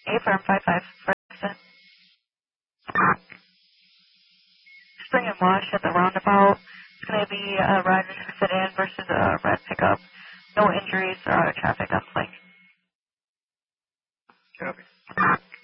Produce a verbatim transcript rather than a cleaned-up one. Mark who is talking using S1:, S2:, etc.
S1: A firm five five for exit. Spring and Wash at the roundabout. It's going to be a red sedan versus a red pickup. No injuries or traffic on flank.
S2: Copy.